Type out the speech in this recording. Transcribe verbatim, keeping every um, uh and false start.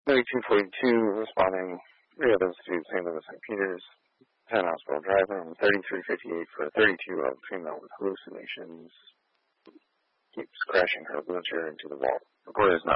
thirty-two forty-two responding, three others to Saint Louis Saint Peter's, ten Hospital Drive, and thirty-three fifty-eight for a thirty-two-year-old female with hallucinations. Keeps crashing her wheelchair into the wall. Report is not